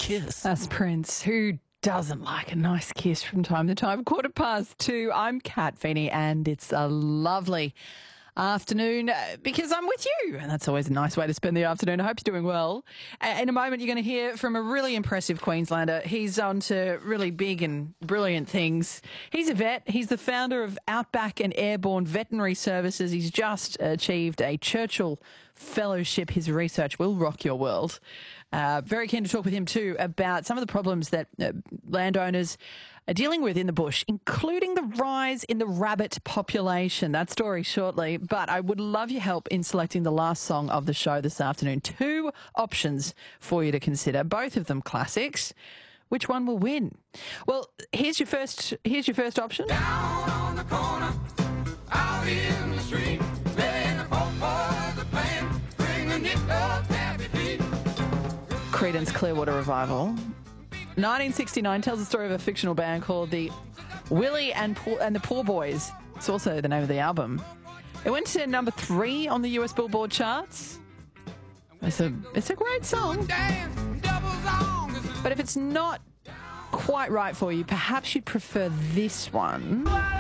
kiss. That's Prince. Who doesn't like a nice kiss from time to time? 2:15. I'm Kat Feeney, and it's a lovely afternoon because I'm with you, and that's always a nice way to spend the afternoon. I hope you're doing well. In a moment, you're going to hear from a really impressive Queenslander. He's on to really big and brilliant things. He's a vet. He's the founder of Outback and Airborne Veterinary Services. He's just achieved a Churchill Fellowship. His research will rock your world. Very keen to talk with him too about some of the problems that landowners are dealing with in the bush, including the rise in the rabbit population. That story shortly, but I would love your help in selecting the last song of the show this afternoon. 2 options for you to consider, both of them classics. Which one will win? Well, here's your first option. Down on the corner, out in the street, playing the folk boys are playing, bring the knit up happy feet. Creedence Clearwater Revival. 1969 tells the story of a fictional band called the Willie and the Poor Boys. It's also the name of the album. It went to number 3 on the US Billboard charts. It's a great song. But if it's not quite right for you, perhaps you'd prefer this one.